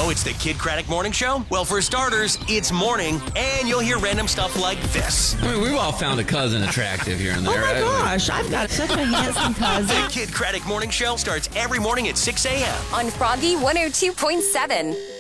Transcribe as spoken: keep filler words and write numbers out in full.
know it's the Kid Craddock Morning Show? Well, for starters, it's morning, and you'll hear random stuff like this. I mean, we've all found a cousin attractive here and there. Oh, my right? gosh. I've got such a handsome cousin. The Kid Craddock Morning Show starts every morning at six a.m. on Froggy one oh two point seven.